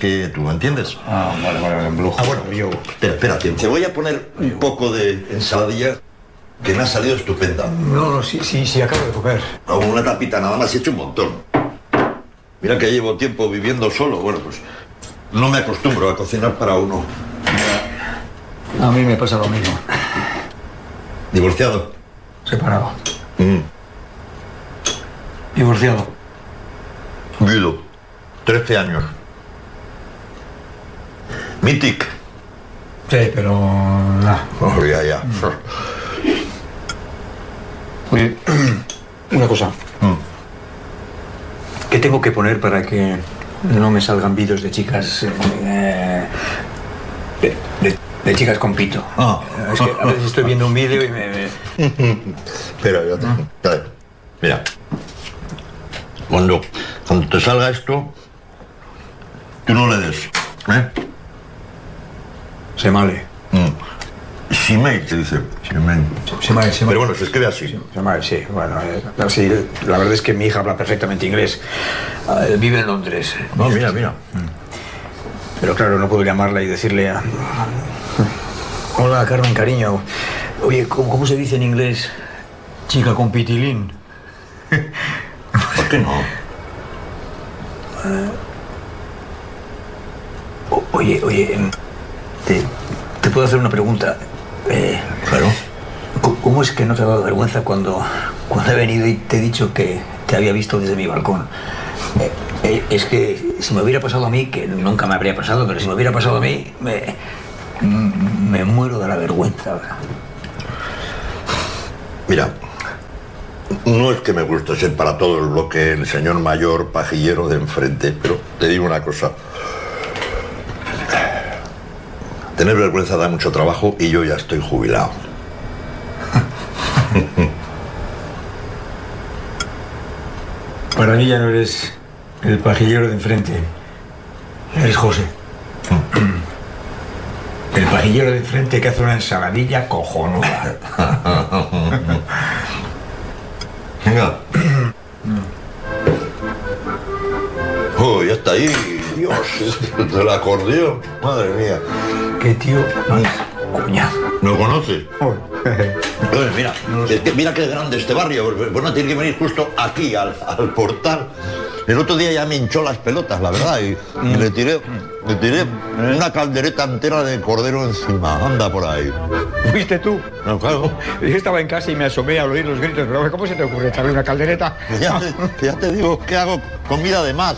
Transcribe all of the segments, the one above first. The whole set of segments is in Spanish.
que tú, ¿entiendes? Vale, embrujo. Bueno, yo... Espera, te voy a poner un poco de ensaladilla que me ha salido estupenda. No, sí, acabo de comer. Una tapita nada más, he hecho un montón. Mira que llevo tiempo viviendo solo, bueno, pues no me acostumbro a cocinar para uno. A mí me pasa lo mismo. ¿Divorciado? Separado. Divorciado. Viudo. 13 años. Mític. Sí, pero... nada. Oh, ya. Oye, una cosa. ¿Qué tengo que poner para que no me salgan vídeos de chicas... de chicas con pito? Es que a veces estoy viendo un vídeo y me... Espera, ya te... Mira. Cuando te salga esto, tú no le des, ¿eh? Se male. Shimei, se dice. Shimei. Pero bueno, se escribe así. Shimei, sí. Bueno, sí, la verdad es que mi hija habla perfectamente inglés. Vive en Londres. No, mira. Pero claro, no puedo llamarla y decirle a... Hola, Carmen, cariño. Oye, ¿cómo se dice en inglés? Chica con pitilín. ¿Por qué no? Oye, ¿te puedo hacer una pregunta? Claro. ¿Cómo es que no te ha dado vergüenza cuando he venido y te he dicho que te había visto desde mi balcón? Es que si me hubiera pasado a mí, que nunca me habría pasado, pero si me hubiera pasado a mí, me muero de la vergüenza. Mira, no es que me guste ser para todo el bloque el señor mayor pajillero de enfrente, pero te digo una cosa. Tener vergüenza da mucho trabajo y yo ya estoy jubilado. Para mí ya no eres el pajillero de enfrente. Eres José. El pajillero de enfrente que hace una ensaladilla cojonuda. Venga. Oh, ya está ahí. Dios, del acordeón. Madre mía. ¿Qué tío más cuñado? ¿No conoces? Oye, mira, es que mira qué grande este barrio. Pues no tiene que venir justo aquí, al portal. El otro día ya me hinchó las pelotas, la verdad, y le tiré una caldereta entera de cordero encima. Anda por ahí. ¿Fuiste tú? No, claro. Yo estaba en casa y me asomé al oír los gritos, pero ¿cómo se te ocurre echarle una caldereta? Que ya te digo que hago comida de más.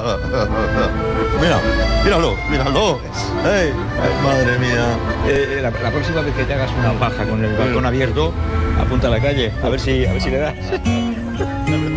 Míralo. Ay, madre mía. La próxima vez que te hagas una paja con el balcón abierto, apunta a la calle, a ver si le das.